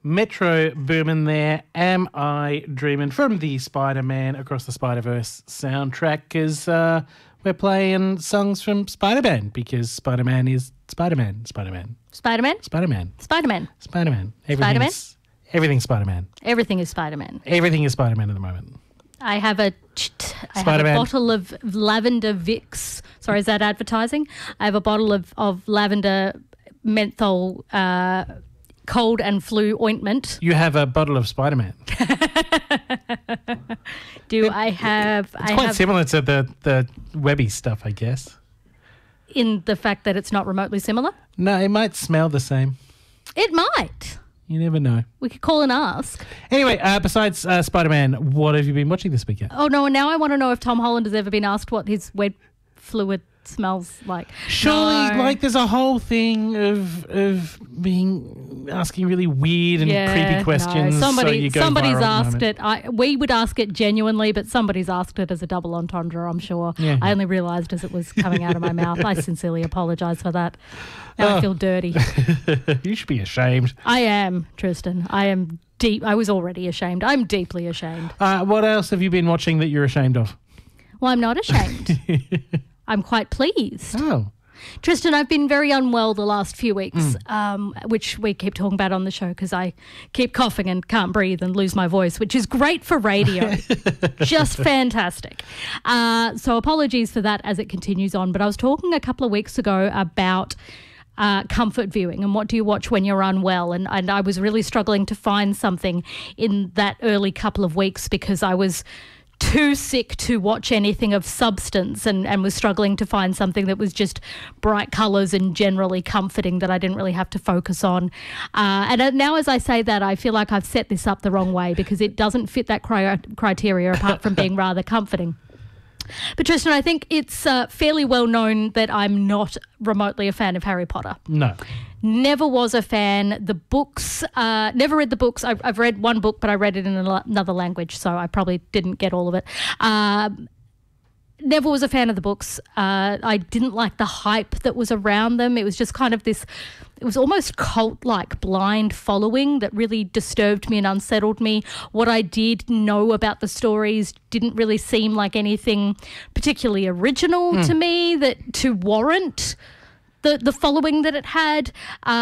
Metro Boomin there, Am I Dreamin', from the Spider-Man Across the Spider-Verse soundtrack, because we're playing songs from Spider-Man, because Spider-Man is Spider-Man. Spider-Man? Spider-Man. Spider-Man. Spider-Man. Spider-Man? Everything's Spider-Man. Everything is Spider-Man. Everything is Spider-Man at the moment. I have a bottle of lavender Vicks. Sorry, is that advertising? I have a bottle of lavender menthol cold and flu ointment. You have a bottle of Spider-Man. It's quite similar to the Webby stuff, I guess. In the fact that it's not remotely similar? No, it might smell the same. It might. You never know. We could call and ask. Anyway, besides Spider-Man, what have you been watching this weekend? Oh, no, and now I want to know if Tom Holland has ever been asked what his wet fluid smells like. Surely, there's a whole thing of being asking really weird and creepy questions. No. Somebody's asked it. We would ask it genuinely, but somebody's asked it as a double entendre, I'm sure. Yeah. I only realised as it was coming out of my mouth. I sincerely apologise for that. Now I feel dirty. You should be ashamed. I am, Tristan. I am deep. I was already ashamed. I'm deeply ashamed. What else have you been watching that you're ashamed of? Well, I'm not ashamed. I'm quite pleased. Oh. Tristan, I've been very unwell the last few weeks, which we keep talking about on the show because I keep coughing and can't breathe and lose my voice, which is great for radio. Just fantastic. So apologies for that as it continues on. But I was talking a couple of weeks ago about comfort viewing and what do you watch when you're unwell, and I was really struggling to find something in that early couple of weeks because I was too sick to watch anything of substance and was struggling to find something that was just bright colours and generally comforting that I didn't really have to focus on. And now as I say that, I feel like I've set this up the wrong way because it doesn't fit that criteria apart from being rather comforting. But Tristan, I think it's fairly well known that I'm not remotely a fan of Harry Potter. No. Never was a fan. The books, never read the books. I've read one book, but I read it in another language, so I probably didn't get all of it. Never was a fan of the books. I didn't like the hype that was around them. It was just kind of this, it was almost cult-like blind following that really disturbed me and unsettled me. What I did know about the stories didn't really seem like anything particularly original to me that to warrant the following that it had.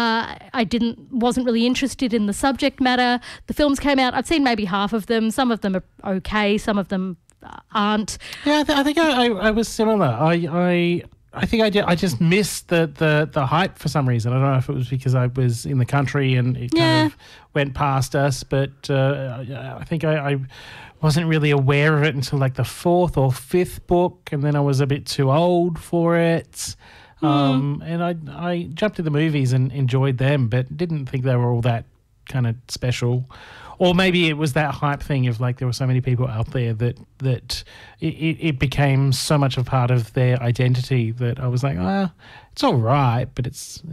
I wasn't really interested in the subject matter. The films came out, I've seen maybe half of them. Some of them are okay, some of them aren't. Yeah, I think I was similar. I think I did. I just missed the hype for some reason. I don't know if it was because I was in the country and it kind of went past us, but I think I wasn't really aware of it until like the fourth or fifth book, and then I was a bit too old for it. And I jumped to the movies and enjoyed them, but didn't think they were all that kind of special. Or maybe it was that hype thing of like there were so many people out there that it became so much a part of their identity that I was like, it's all right, but it's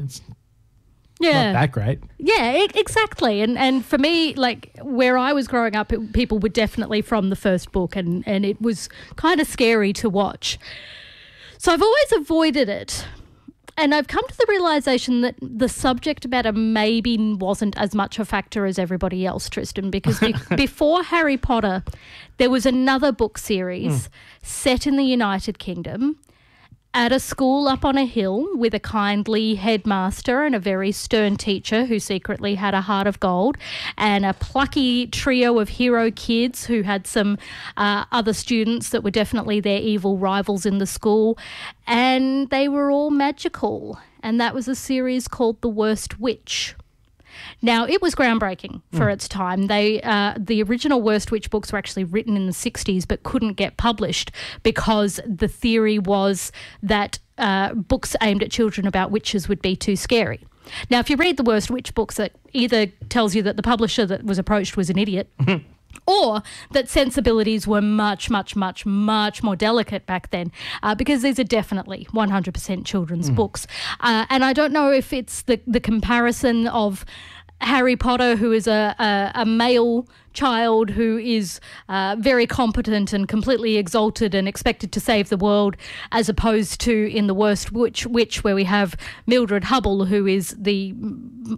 not that great. Yeah, exactly. And for me, like where I was growing up, people were definitely from the first book and it was kind of scary to watch. So I've always avoided it. And I've come to the realisation that the subject matter maybe wasn't as much a factor as everybody else, Tristan, because before Harry Potter, there was another book series set in the United Kingdom at a school up on a hill with a kindly headmaster and a very stern teacher who secretly had a heart of gold, and a plucky trio of hero kids who had some other students that were definitely their evil rivals in the school, and they were all magical. And that was a series called The Worst Witch. Now, it was groundbreaking for its time. The original Worst Witch books were actually written in the 60s but couldn't get published because the theory was that books aimed at children about witches would be too scary. Now, if you read the Worst Witch books, it either tells you that the publisher that was approached was an idiot or that sensibilities were much, much, much, much more delicate back then because these are definitely 100% children's books. And I don't know if it's the comparison of Harry Potter, who is a male child who is very competent and completely exalted and expected to save the world, as opposed to in The Worst Witch, where we have Mildred Hubble, who is the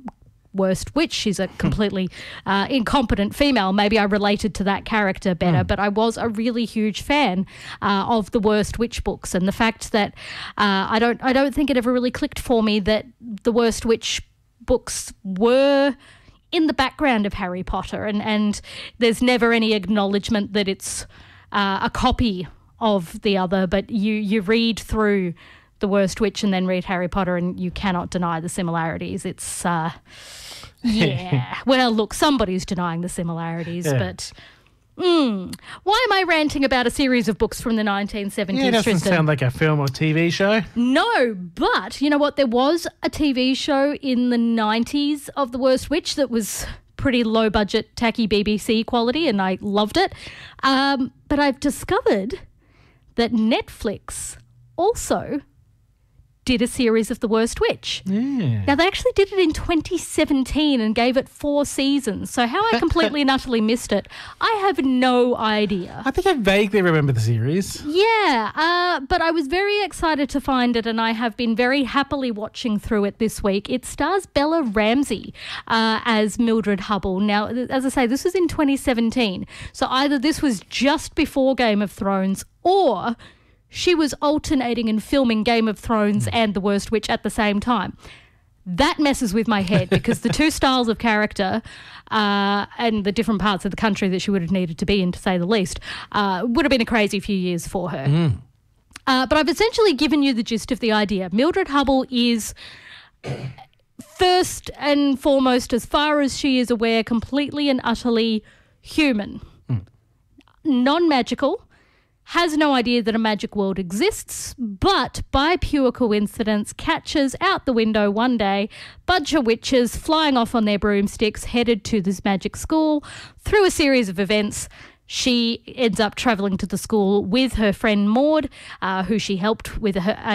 worst witch. She's a completely incompetent female. Maybe I related to that character better, but I was a really huge fan of the worst witch books, and the fact that I don't think it ever really clicked for me that the worst witch books were in the background of Harry Potter, and there's never any acknowledgement that it's a copy of the other, but you read through The Worst Witch and then read Harry Potter and you cannot deny the similarities. It's, yeah. Well, look, somebody's denying the similarities, but... Why am I ranting about a series of books from the 1970s, Yeah, it doesn't Tristan? sound like a film or TV show. No, but you know what? There was a TV show in the 90s of The Worst Witch that was pretty low-budget, tacky BBC quality, and I loved it. But I've discovered that Netflix also did a series of The Worst Witch. Yeah. Now, they actually did it in 2017 and gave it 4 seasons. So how I completely and utterly missed it, I have no idea. I think I vaguely remember the series. Yeah, but I was very excited to find it, and I have been very happily watching through it this week. It stars Bella Ramsey as Mildred Hubble. Now, as I say, this was in 2017. So either this was just before Game of Thrones or she was alternating and filming Game of Thrones and The Worst Witch at the same time. That messes with my head because the two styles of character and the different parts of the country that she would have needed to be in, to say the least, would have been a crazy few years for her. But I've essentially given you the gist of the idea. Mildred Hubble is, first and foremost, as far as she is aware, completely and utterly human. Non-magical. Has no idea that a magic world exists, but by pure coincidence catches out the window one day bunch of witches flying off on their broomsticks headed to this magic school. Through a series of events, she ends up travelling to the school with her friend Maud, who she helped with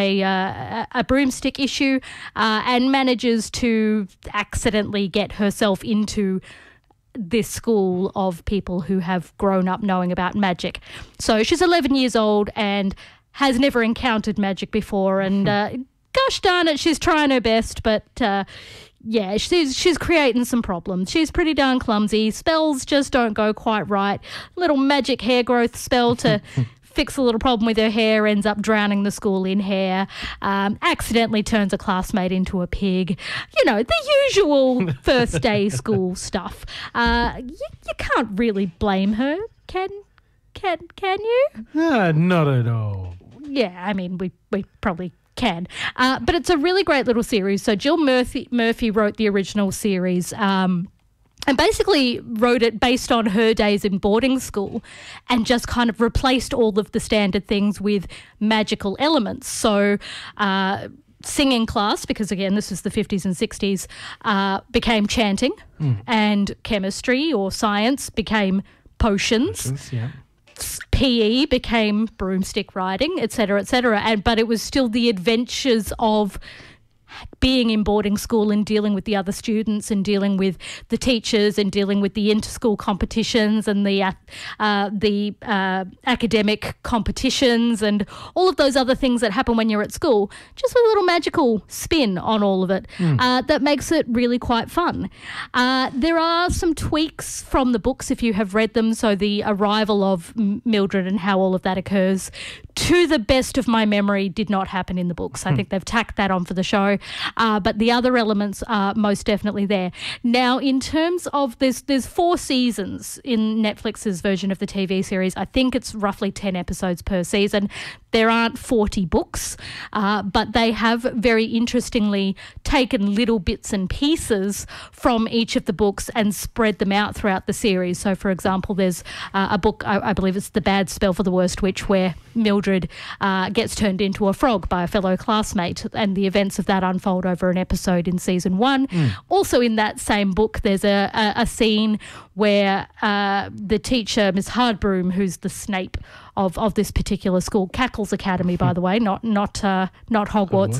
a broomstick issue, and manages to accidentally get herself into this school of people who have grown up knowing about magic. So she's 11 years old and has never encountered magic before, and gosh darn it, she's trying her best, but yeah, she's creating some problems. She's pretty darn clumsy. Spells just don't go quite right. Little magic hair growth spell to fix a little problem with her hair, ends up drowning the school in hair, accidentally turns a classmate into a pig. You know, the usual first day school stuff. You can't really blame her, can you? Not at all. Yeah, I mean, we probably can. But it's a really great little series. So Jill Murphy wrote the original series, and basically wrote it based on her days in boarding school and just kind of replaced all of the standard things with magical elements. So singing class, because again, this was the 50s and 60s, became chanting, and chemistry or science became potions. Yeah. PE became broomstick riding, etc., etc. But it was still the adventures of being in boarding school and dealing with the other students and dealing with the teachers and dealing with the inter-school competitions and the academic competitions and all of those other things that happen when you're at school, just with a little magical spin on all of it that makes it really quite fun. There are some tweaks from the books if you have read them, so the arrival of Mildred and how all of that occurs, to the best of my memory, did not happen in the books. I think they've tacked that on for the show. But the other elements are most definitely there. Now, in terms of there's 4 seasons in Netflix's version of the TV series. I think it's roughly 10 episodes per season. There aren't 40 books, but they have very interestingly taken little bits and pieces from each of the books and spread them out throughout the series. So, for example, there's a book, I believe it's The Bad Spell for the Worst Witch, where Mildred gets turned into a frog by a fellow classmate, and the events of that unfold over an episode in season 1. Also in that same book, there's a scene where the teacher, Miss Hardbroom, who's the Snape of this particular school, Cackles Academy, by the way, not Hogwarts,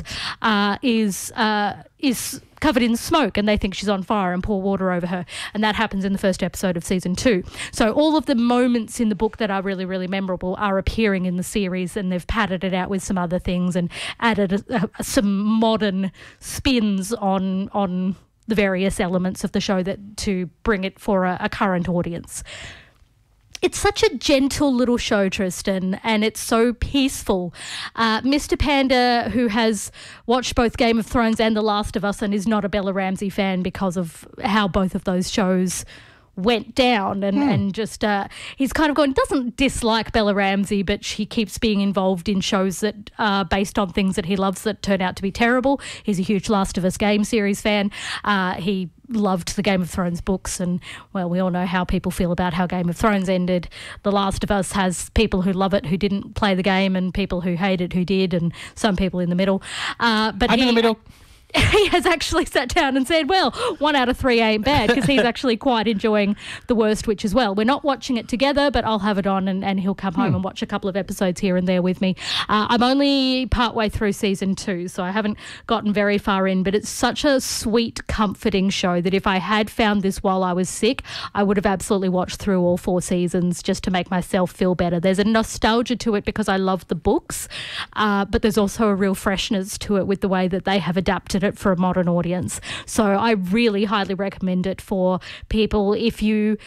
is covered in smoke, and they think she's on fire and pour water over her, and that happens in the first episode of season 2. So all of the moments in the book that are really, really memorable are appearing in the series, and they've padded it out with some other things and added some modern spins on the various elements of the show that to bring it for a current audience. It's such a gentle little show, Tristan, and it's so peaceful. Mr. Panda, who has watched both Game of Thrones and The Last of Us and is not a Bella Ramsey fan because of how both of those shows went down and just he's kind of gone, doesn't dislike Bella Ramsey, but she keeps being involved in shows that are based on things that he loves that turn out to be terrible. He's a huge Last of Us game series fan. He loved the Game of Thrones books, and well, we all know how people feel about how Game of Thrones ended. The Last of Us has people who love it who didn't play the game and people who hate it who did, and some people in the middle. But I'm in the middle. He has actually sat down and said, well, 1 out of 3 ain't bad, because he's actually quite enjoying The Worst Witch as well. We're not watching it together, but I'll have it on and he'll come home and watch a couple of episodes here and there with me. I'm only partway through season 2, so I haven't gotten very far in, but it's such a sweet, comforting show that if I had found this while I was sick, I would have absolutely watched through all 4 seasons just to make myself feel better. There's a nostalgia to it because I love the books, but there's also a real freshness to it with the way that they have adapted it for a modern audience. So I really highly recommend it for people. If you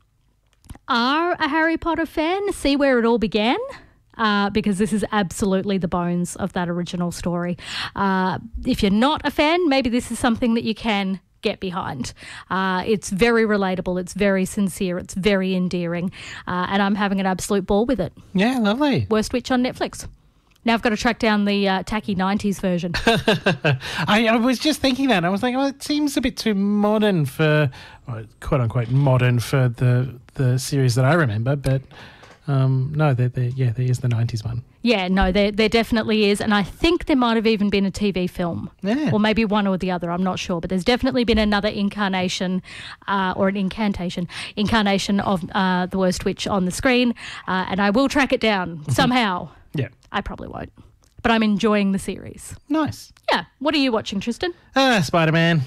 are a Harry Potter fan, see where it all began. Because this is absolutely the bones of that original story. If you're not a fan, maybe this is something that you can get behind. It's very relatable, it's very sincere, it's very endearing, and I'm having an absolute ball with it. Yeah, lovely. Worst Witch on Netflix. Now I've got to track down the tacky 90s version. I was just thinking that. I was like, oh, it seems a bit too modern for, quote unquote, modern for the series that I remember. But no, there is the 90s one. Yeah, no, there definitely is. And I think there might have even been a TV film. Yeah. Or maybe one or the other, I'm not sure. But there's definitely been another incarnation or an incantation of The Worst Witch on the screen. And I will track it down somehow. Yeah. I probably won't. But I'm enjoying the series. Nice. Yeah. What are you watching, Tristan? Spider-Man.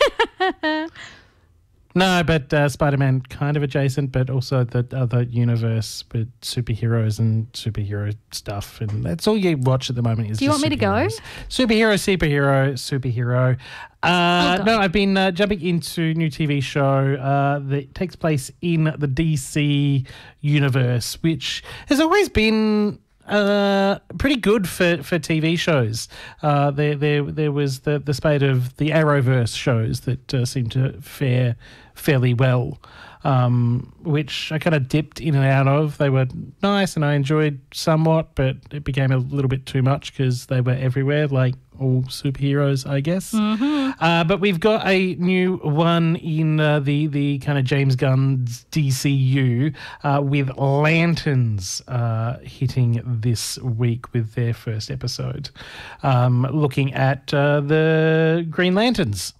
No, but Spider-Man kind of adjacent, but also the other universe with superheroes and superhero stuff. And that's all you watch at the moment is. Do you want me to go? Superhero. No, I've been jumping into new TV show that takes place in the DC universe, which has always been pretty good for TV shows. There was the spate of the Arrowverse shows that seemed to fare fairly well, which I kind of dipped in and out of. They were nice and I enjoyed somewhat, but it became a little bit too much because they were everywhere, like all superheroes, I guess. Mm-hmm. But we've got a new one in the kind of James Gunn's DCU with Lanterns hitting this week with their first episode, looking at the Green Lanterns.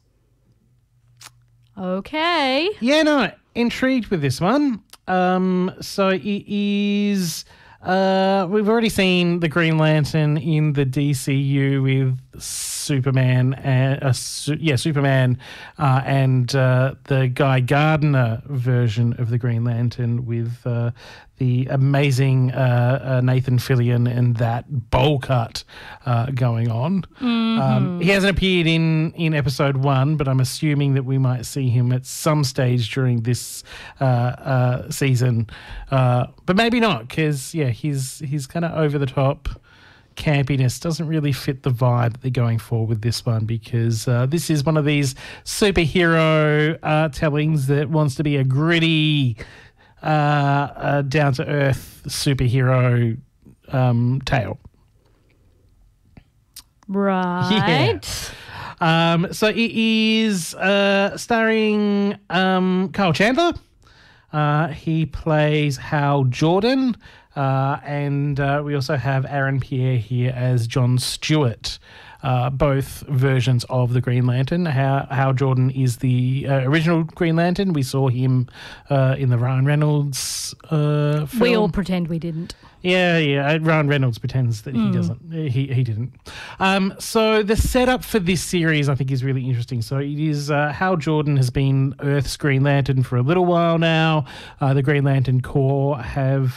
Okay. Yeah, no, intrigued with this one. So it is... we've already seen the Green Lantern in the DCU with Superman and the Guy Gardner version of the Green Lantern with the amazing Nathan Fillion and that bowl cut going on. Mm-hmm. He hasn't appeared in episode 1, but I'm assuming that we might see him at some stage during this season. But maybe not, because he's kind of over the top. Campiness doesn't really fit the vibe that they're going for with this one, because this is one of these superhero tellings that wants to be a gritty, down-to-earth superhero tale. Right. Yeah. So it is starring Kyle Chandler. He plays Hal Jordan. And we also have Aaron Pierre here as John Stewart, both versions of the Green Lantern. Hal Jordan is the original Green Lantern. We saw him in the Ryan Reynolds film. We all pretend we didn't. Yeah. Ryan Reynolds pretends that he doesn't. He didn't. So the setup for this series, I think, is really interesting. So it is Hal Jordan has been Earth's Green Lantern for a little while now. The Green Lantern Corps have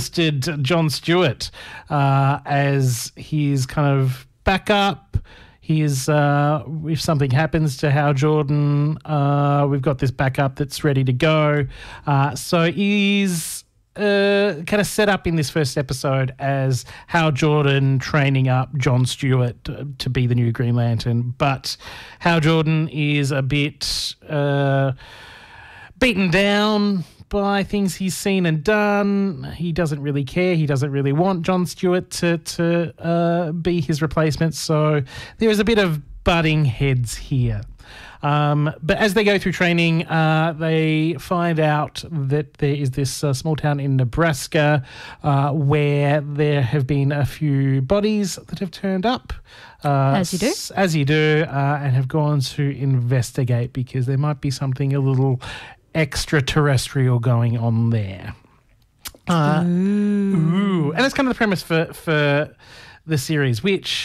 enlisted John Stewart as his kind of backup, if something happens to Hal Jordan, we've got this backup that's ready to go. So he's kind of set up in this first episode as Hal Jordan training up John Stewart to be the new Green Lantern. But Hal Jordan is a bit beaten down by things he's seen and done. He doesn't really care. He doesn't really want John Stewart to be his replacement. So there is a bit of butting heads here. But as they go through training, they find out that there is this small town in Nebraska where there have been a few bodies that have turned up. As you do. As you do, and have gone to investigate because there might be something a little extraterrestrial going on there. Ooh. And that's kind of the premise for the series, which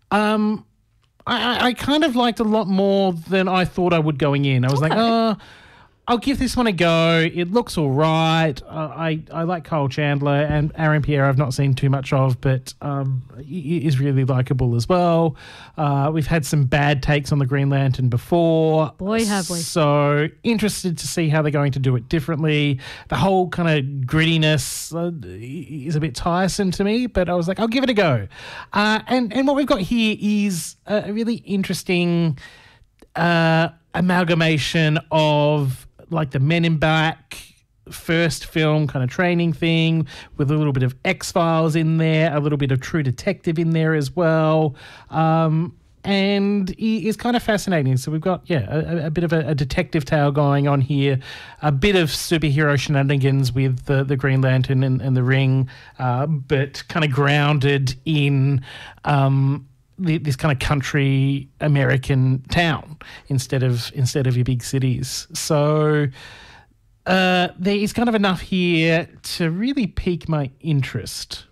I kind of liked a lot more than I thought I would going in. I was like, I'll give this one a go. It looks all right. I like Kyle Chandler, and Aaron Pierre I've not seen too much of, but he is really likable as well. We've had some bad takes on the Green Lantern before. Boy, have we. So interested to see how they're going to do it differently. The whole kind of grittiness is a bit tiresome to me, but I was like, I'll give it a go. And what we've got here is a really interesting amalgamation of like the Men in Black first film kind of training thing with a little bit of X-Files in there, a little bit of True Detective in there as well. And it is kind of fascinating. So we've got, a bit of a detective tale going on here, a bit of superhero shenanigans with the Green Lantern and the Ring, but kind of grounded in this kind of country American town instead of your big cities. So there is kind of enough here to really pique my interest.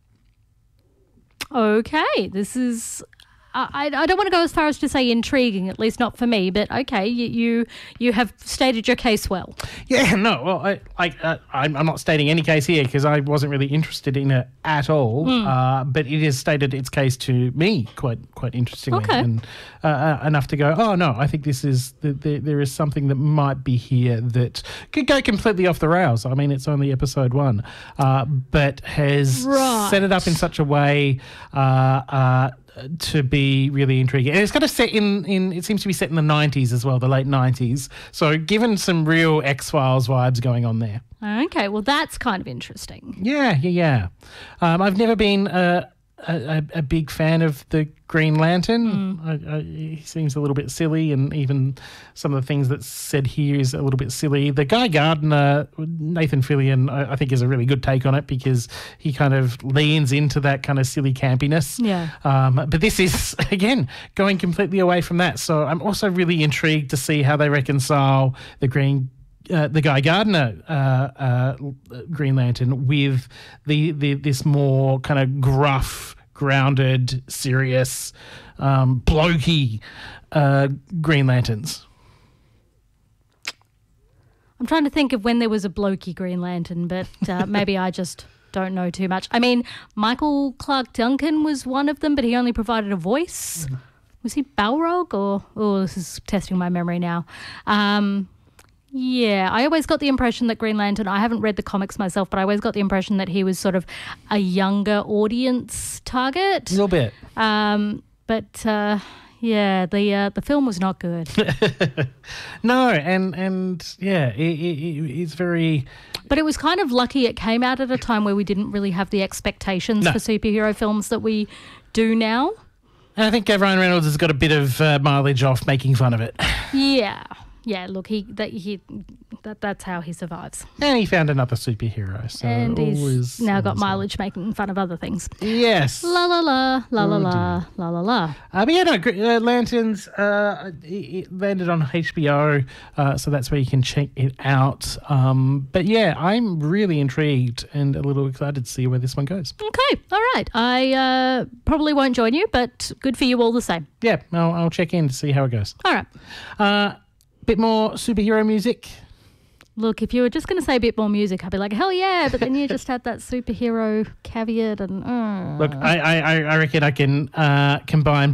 Okay, this is... I don't want to go as far as to say intriguing, at least not for me, but okay, you have stated your case well. Yeah, no, well, I'm not stating any case here because I wasn't really interested in it at all, but it has stated its case to me quite interestingly, and enough to go, oh no, I think this is, there is something that might be here that could go completely off the rails. I mean, it's only episode 1, but has set it up in such a way to be really intriguing. And it's kind of set in it seems to be set in the 90s as well, the late 90s. So given some real X-Files vibes going on there. Okay, well, that's kind of interesting. Yeah. I've never been a big fan of the Green Lantern. He seems a little bit silly, and even some of the things that's said here is a little bit silly. The Guy Gardner, Nathan Fillion, I think is a really good take on it because he kind of leans into that kind of silly campiness. Yeah. But this is, again, going completely away from that. So I'm also really intrigued to see how they reconcile the Guy Gardner Green Lantern with this more kind of gruff, grounded, serious, blokey Green Lanterns. I'm trying to think of when there was a blokey Green Lantern, but maybe I just don't know too much. I mean, Michael Clark Duncan was one of them, but he only provided a voice. Was he Balrog or... Oh, this is testing my memory now. Yeah, I always got the impression that Green Lantern, I haven't read the comics myself, but I always got the impression that he was sort of a younger audience target. A little bit. But yeah, the film was not good. No, and yeah, it's very... But it was kind of lucky it came out at a time where we didn't really have the expectations for superhero films that we do now. And I think Ryan Reynolds has got a bit of mileage off making fun of it. Yeah, look, that's how he survives. And he found another superhero. So and he's now got mileage making fun of other things. Yes. La la la, la la la, la la la. But yeah, no, Lanterns, it landed on HBO, so that's where you can check it out. But yeah, I'm really intrigued and a little excited to see where this one goes. Okay, all right. I probably won't join you, but good for you all the same. Yeah, I'll check in to see how it goes. All right. Bit more superhero music. Look, if you were just going to say a bit more music, I'd be like, hell yeah, but then you just had that superhero caveat and... Look, I reckon I can combine